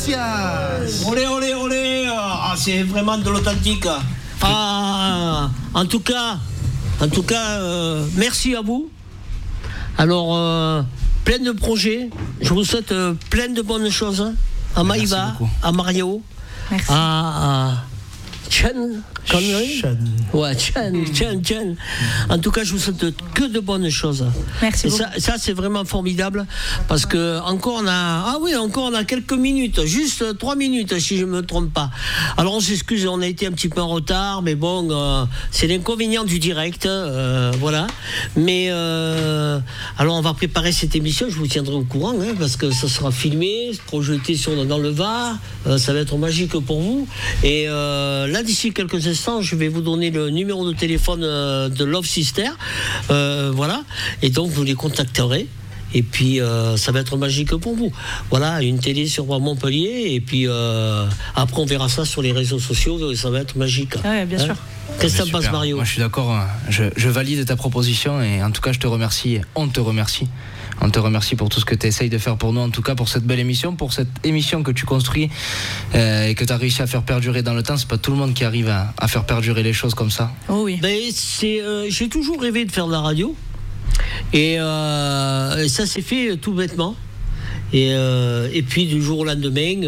Iglesias. Olé, olé, olé. Ah, c'est vraiment de l'authentique. Ah, en tout cas, merci à vous. Alors, plein de projets. Je vous souhaite plein de bonnes choses. À Maïva, à Mario, à Chen. Ouais, Chen. En tout cas, je vous souhaite que de bonnes choses. Merci beaucoup. Ça, c'est vraiment formidable parce que encore on a quelques minutes, juste 3 minutes si je me trompe pas. Alors on s'excuse, on a été un petit peu en retard, mais bon, c'est l'inconvénient du direct, voilà. Mais alors on va préparer cette émission, je vous tiendrai au courant, hein, parce que ça sera filmé, projeté dans le Var, ça va être magique pour vous. Et là, d'ici quelques instants, je vais vous donner le numéro de téléphone de Love Sister, voilà, et donc vous les contacterez. Et puis ça va être magique pour vous. Voilà, une télé sur Montpellier, et puis après on verra ça sur les réseaux sociaux, ça va être magique. Ouais, bien sûr. Qu'est-ce que ça passe, Mario? Moi je suis d'accord, je valide ta proposition, et en tout cas je te remercie, on te remercie pour tout ce que tu essayes de faire pour nous, en tout cas pour cette belle émission, pour cette émission que tu construis et que tu as réussi à faire perdurer dans le temps. C'est pas tout le monde qui arrive à faire perdurer les choses comme ça. Oh oui. Ben, j'ai toujours rêvé de faire de la radio, et ça s'est fait tout bêtement. Et puis du jour au lendemain,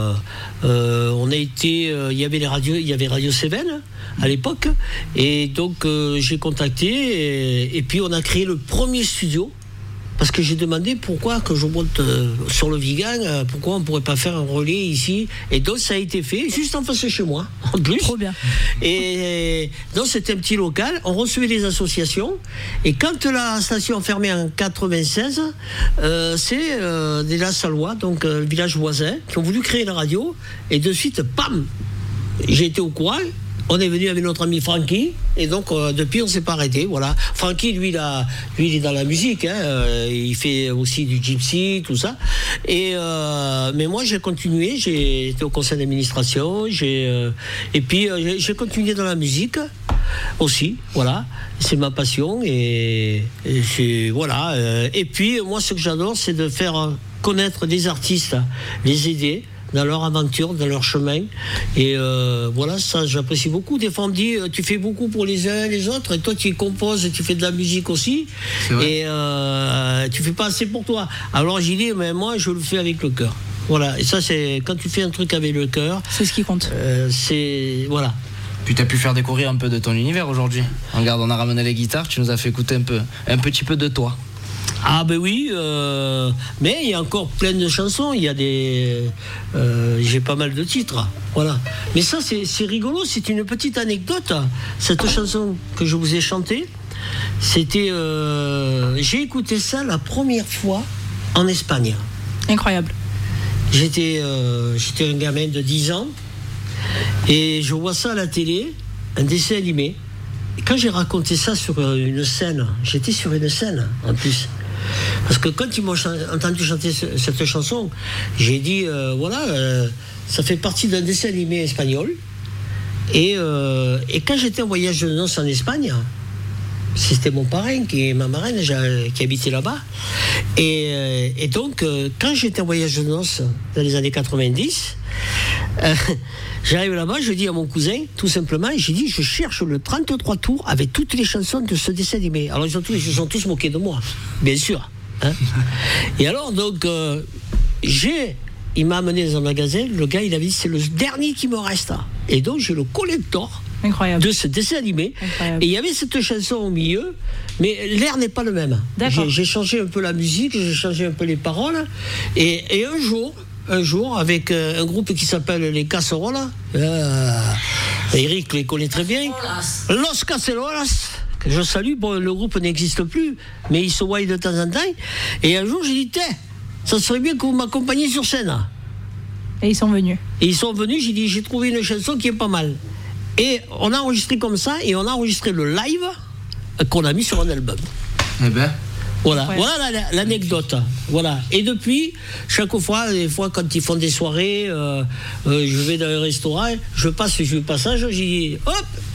on a été, il y avait les radios, il y avait Radio Cévennes à l'époque, et donc j'ai contacté, et puis on a créé le premier studio. Parce que j'ai demandé pourquoi que je monte sur le Vigan, pourquoi on ne pourrait pas faire un relais ici. Et donc ça a été fait, juste en face de chez moi, en plus. Trop bien. Et donc c'était un petit local, on recevait les associations. Et quand la station fermait en 96, c'est des Lassallois, donc village voisin, qui ont voulu créer la radio. Et de suite, bam, j'ai été au courant. On est venu avec notre ami Francky, et donc depuis on s'est pas arrêté. Voilà. Francky, lui il est dans la musique, hein, il fait aussi du gypsy, tout ça. Et mais moi j'ai continué, j'ai été au conseil d'administration, et puis j'ai continué dans la musique aussi. Voilà, c'est ma passion, et voilà. Et puis moi ce que j'adore, c'est de faire connaître des artistes, les aider dans leur aventure, dans leur chemin. Et voilà, ça j'apprécie beaucoup. Des fois on me dit, tu fais beaucoup pour les uns et les autres, et toi tu composes, tu fais de la musique aussi, et tu fais pas assez pour toi. Alors j'ai dit, mais moi je le fais avec le cœur. Voilà, et ça c'est, quand tu fais un truc avec le cœur, c'est ce qui compte. C'est, voilà. Puis tu as pu faire découvrir un peu de ton univers aujourd'hui. Regarde, on a ramené les guitares, tu nous as fait écouter un petit peu de toi. Ah ben oui, mais il y a encore plein de chansons, il y a j'ai pas mal de titres, voilà. Mais ça c'est rigolo, c'est une petite anecdote. Cette chanson que je vous ai chantée, c'était, j'ai écouté ça la première fois en Espagne. Incroyable. J'étais un gamin de 10 ans, et je vois ça à la télé, un dessin animé. Et quand j'ai raconté ça sur une scène, j'étais sur une scène en plus. Parce que quand ils m'ont entendu chanter cette chanson, j'ai dit, ça fait partie d'un dessin animé espagnol. Et quand j'étais en voyage de noces en Espagne, c'était mon parrain, ma marraine, qui habitait là-bas. Et donc, quand j'étais en voyage de noces dans les années 90, j'arrive là-bas, je dis à mon cousin, tout simplement, j'ai dit, je cherche le 33 tours avec toutes les chansons de ce dessin animé. Alors ils se sont tous moqués de moi, bien sûr. Hein. Et alors, donc, il m'a amené dans un magasin, le gars, il a dit, c'est le dernier qui me reste. Et donc, j'ai le collector. Incroyable. De ce dessin animé. Incroyable. Et il y avait cette chanson au milieu, mais l'air n'est pas le même. J'ai changé un peu la musique, j'ai changé un peu les paroles, et un jour, avec un groupe qui s'appelle les Casseroles, Eric les connaît très bien, Los Cacerolas, que je salue, bon, le groupe n'existe plus, mais ils se voient de temps en temps, et un jour j'ai dit, ça serait bien que vous m'accompagniez sur scène. Et ils sont venus. J'ai dit, j'ai trouvé une chanson qui est pas mal. Et on a enregistré comme ça, et on a enregistré le live qu'on a mis sur un album. Eh ben. Voilà, ouais. Voilà l'anecdote. Voilà. Et depuis, chaque fois, des fois quand ils font des soirées, je vais dans un restaurant, je passe passage, j'ai dit, hop, tiens,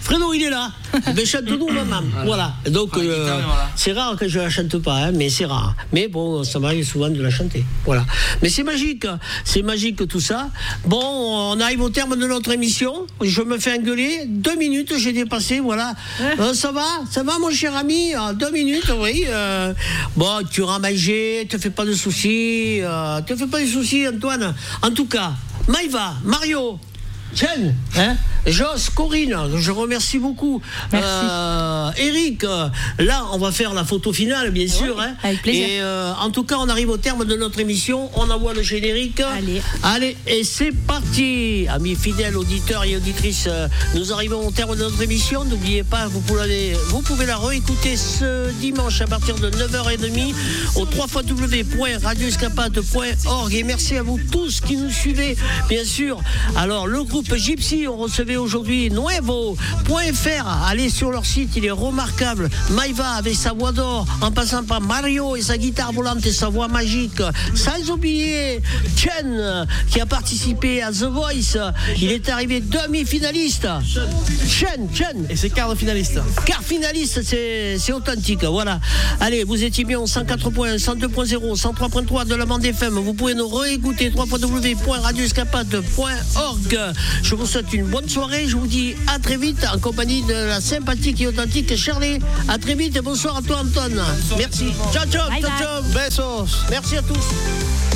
Fredo, il est là. Mais chante-nous, maman. Voilà. Donc, c'est rare que je la chante pas, hein, mais c'est rare. Mais bon, ça m'arrive souvent de la chanter. Voilà. Mais c'est magique tout ça. Bon, on arrive au terme de notre émission. Je me fais engueuler. 2 minutes, j'ai dépassé. Voilà. Ça va, mon cher ami. 2 minutes, oui. Bon, tu auras mangé. Te fais pas de soucis. Antoine. En tout cas, Maïva, Mario, Chen, hein, Joss, Corinne, je remercie beaucoup. Eric, là, on va faire la photo finale, bien sûr. Hein. Avec plaisir. Et en tout cas, on arrive au terme de notre émission. On envoie le générique. Allez, et c'est parti. Amis fidèles, auditeurs et auditrices, nous arrivons au terme de notre émission. N'oubliez pas, vous pouvez la réécouter ce dimanche à partir de 9h30 au www.radioescapade.org. Et merci à vous tous qui nous suivez, bien sûr. Alors, le groupe Gypsy, on recevait aujourd'hui Nuevo.fr. Allez sur leur site, il est remarquable. Maïva avec sa voix d'or, en passant par Mario et sa guitare volante et sa voix magique. Sans oublier Chen qui a participé à The Voice. Il est arrivé demi-finaliste. Chen. Et c'est quart finaliste. Quart finaliste, c'est authentique. Voilà. Allez, vous étiez bien au 104.1, 102.0, 103.3 de la bande FM. Vous pouvez nous réécouter www.radioescapade.org. Je vous souhaite une bonne soirée. Je vous dis à très vite en compagnie de la sympathique et authentique Charlie. À très vite et bonsoir à toi, Antoine. Merci. Ciao. Besos. Merci à tous.